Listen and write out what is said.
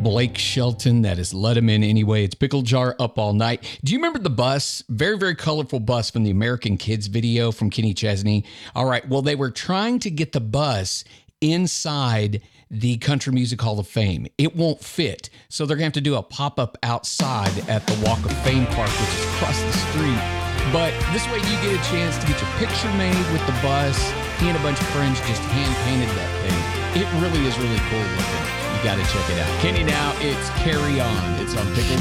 Blake Shelton that has let him in anyway. It's Pickle Jar Up All Night. Do you remember the bus? Very, very colorful bus from the American Kids video from Kenny Chesney. All right. Well, they were trying to get the bus inside the Country Music Hall of Fame. It won't fit. So they're going to have to do a pop-up outside at the Walk of Fame Park, which is across the street. But this way you get a chance to get your picture made with the bus. He and a bunch of friends just hand-painted that thing. It really is really cool looking. You got to check it out. Kenny Now, it's Carry On. It's on Pickle